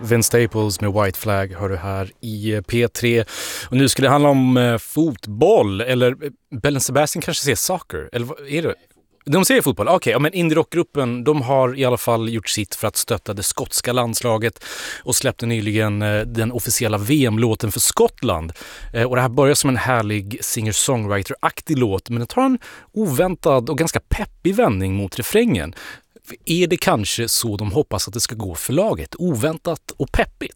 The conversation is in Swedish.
Vince Staples med White Flag hör du här i P3. Och nu ska det handla om fotboll, eller Bell & Sebastian kanske säger soccer, eller vad är det? De säger fotboll, okej. Men indie-rockgruppen, de har i alla fall gjort sitt för att stötta det skotska landslaget och släppte nyligen den officiella VM-låten för Skottland. Och det här börjar som en härlig singer-songwriter-aktig låt, men den tar en oväntad och ganska peppig vändning mot refrängen. Är det kanske så de hoppas att det ska gå för laget? Oväntat och peppigt.